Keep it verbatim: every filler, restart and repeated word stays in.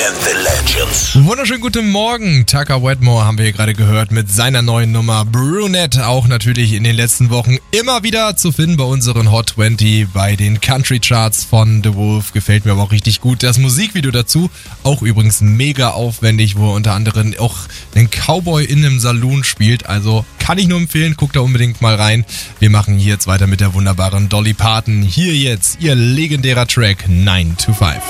and the Legends. Wunderschönen guten Morgen. Tucker Wedmore haben wir hier gerade gehört mit seiner neuen Nummer Brunette. Auch natürlich in den letzten Wochen immer wieder zu finden bei unseren Hot zwanzig, bei den Country Charts von The Wolf. Gefällt mir aber auch richtig gut. Das Musikvideo dazu, auch übrigens mega aufwendig, wo er unter anderem auch einen Cowboy in einem Saloon spielt. Also kann ich nur empfehlen, guckt da unbedingt mal rein. Wir machen hier jetzt weiter mit der wunderbaren Dolly Parton. Hier jetzt ihr legendärer Track nine to five.